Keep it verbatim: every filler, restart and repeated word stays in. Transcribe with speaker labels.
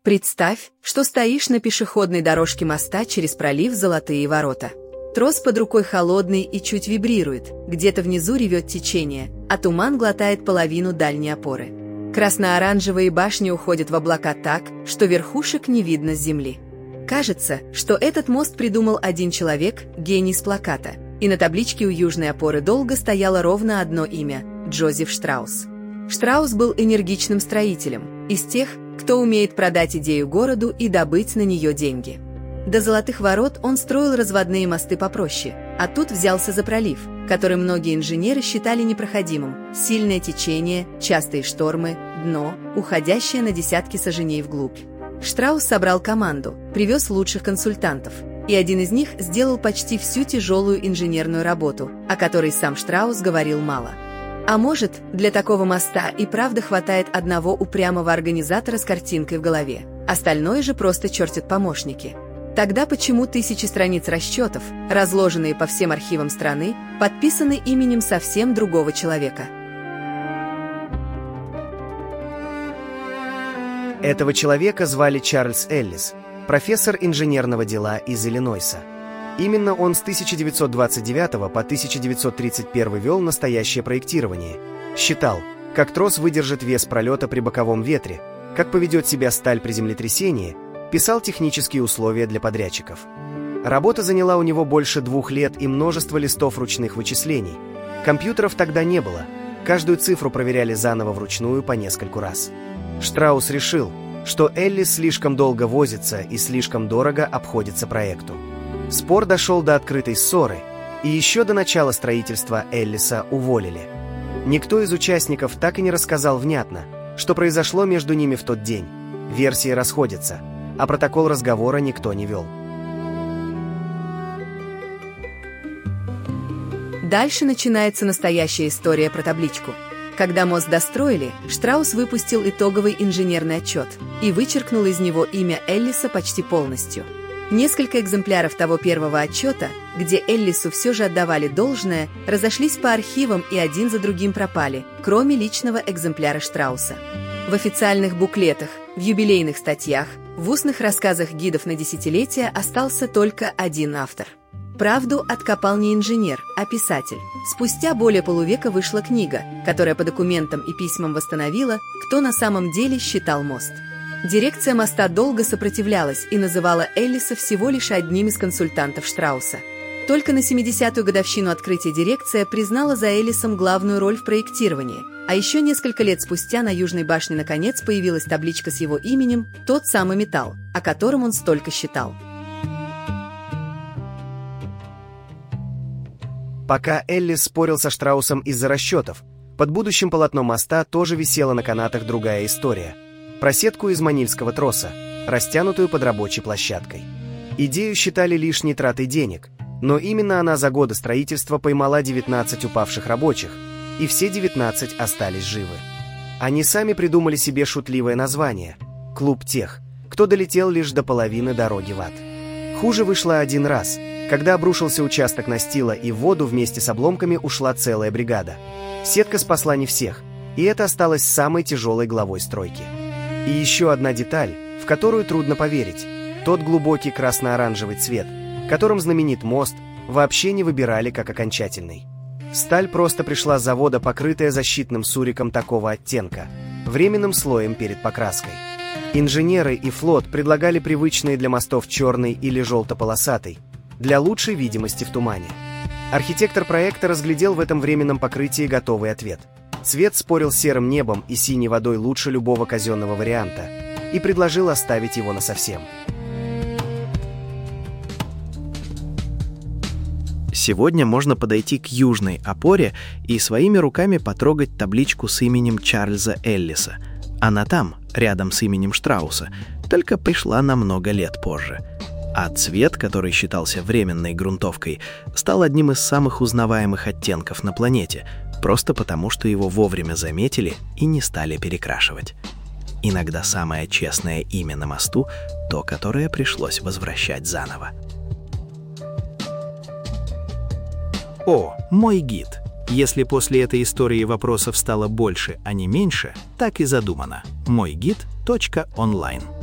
Speaker 1: Представь, что стоишь на пешеходной дорожке моста через пролив Золотые ворота. Трос под рукой холодный и чуть вибрирует, где-то внизу ревет течение, а туман глотает половину дальней опоры. Красно-оранжевые башни уходят в облака так, что верхушек не видно с земли. Кажется, что этот мост придумал один человек, гений с плаката, и на табличке у южной опоры долго стояло ровно одно имя – Джозеф Штраус. Штраус был энергичным строителем, из тех, кто умеет продать идею городу и добыть на нее деньги. До Золотых ворот он строил разводные мосты попроще, а тут взялся за пролив, который многие инженеры считали непроходимым. Сильное течение, частые штормы, дно, уходящее на десятки саженей вглубь. Штраус собрал команду, привез лучших консультантов, и один из них сделал почти всю тяжелую инженерную работу, о которой сам Штраус говорил мало. А может, для такого моста и правда хватает одного упрямого организатора с картинкой в голове, остальное же просто чертят помощники. Тогда почему тысячи страниц расчетов, разложенные по всем архивам страны, подписаны именем совсем другого человека?
Speaker 2: Этого человека звали Чарльз Эллис, профессор инженерного дела из Иллинойса. Именно он с тысяча девятьсот двадцать девятого по тысяча девятьсот тридцать первый вел настоящее проектирование. Считал, как трос выдержит вес пролета при боковом ветре, как поведет себя сталь при землетрясении, писал технические условия для подрядчиков. Работа заняла у него больше двух лет и множество листов ручных вычислений. Компьютеров тогда не было, каждую цифру проверяли заново вручную по нескольку раз. Штраус решил, что Эллис слишком долго возится и слишком дорого обходится проекту. Спор дошел до открытой ссоры, и еще до начала строительства Эллиса уволили. Никто из участников так и не рассказал внятно, что произошло между ними в тот день. Версии расходятся, а протокол разговора никто не вел.
Speaker 1: Дальше начинается настоящая история про табличку. Когда мост достроили, Штраус выпустил итоговый инженерный отчет и вычеркнул из него имя Эллиса почти полностью. Несколько экземпляров того первого отчета, где Эллису все же отдавали должное, разошлись по архивам и один за другим пропали, кроме личного экземпляра Штрауса. В официальных буклетах, в юбилейных статьях, в устных рассказах гидов на десятилетия остался только один автор. Правду откопал не инженер, а писатель. Спустя более полувека вышла книга, которая по документам и письмам восстановила, кто на самом деле считал мост. Дирекция моста долго сопротивлялась и называла Эллиса всего лишь одним из консультантов Штрауса. Только на семидесятую годовщину открытия дирекция признала за Эллисом главную роль в проектировании, а еще несколько лет спустя на Южной башне наконец появилась табличка с его именем, тот самый металл, о котором он столько считал.
Speaker 2: Пока Эллис спорил со Штраусом из-за расчетов, под будущим полотном моста тоже висела на канатах другая история. Про сетку из манильского троса, растянутую под рабочей площадкой. Идею считали лишней тратой денег, но именно она за годы строительства поймала девятнадцать упавших рабочих, и все девятнадцать остались живы. Они сами придумали себе шутливое название – «Клуб тех, кто долетел лишь до половины дороги в ад». Хуже вышло один раз, когда обрушился участок настила, и в воду вместе с обломками ушла целая бригада. Сетка спасла не всех, и это осталось самой тяжелой главой стройки. И еще одна деталь, в которую трудно поверить – тот глубокий красно-оранжевый цвет, которым знаменит мост, вообще не выбирали как окончательный. Сталь просто пришла с завода, покрытая защитным суриком такого оттенка, временным слоем перед покраской. Инженеры и флот предлагали привычные для мостов черный или желто-полосатый, для лучшей видимости в тумане. Архитектор проекта разглядел в этом временном покрытии готовый ответ. Цвет спорил с серым небом и синей водой лучше любого казенного варианта и предложил оставить его насовсем.
Speaker 3: Сегодня можно подойти к южной опоре и своими руками потрогать табличку с именем Чарльза Эллиса. Она там, рядом с именем Штрауса, только пришла намного лет позже. А цвет, который считался временной грунтовкой, стал одним из самых узнаваемых оттенков на планете, просто потому, что его вовремя заметили и не стали перекрашивать. Иногда самое честное имя на мосту – то, которое пришлось возвращать заново. О, мой гид. Если после этой истории вопросов стало больше, а не меньше, так и задумано. мой гид точка онлайн